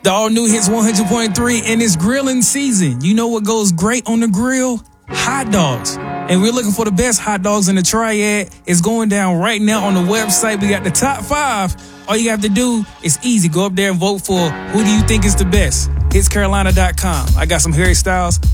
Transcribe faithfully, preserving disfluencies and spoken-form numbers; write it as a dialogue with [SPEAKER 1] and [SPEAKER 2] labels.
[SPEAKER 1] The all-new Hits one hundred point three, and it's grilling season. You know what goes great on the grill? Hot dogs. And we're looking for the best hot dogs in the Triad. It's going down right now on the website. We got the top five. All you have to do is easy. Go up there and vote for who do you think is the best. Hits Carolina dot com. I got some Harry Styles.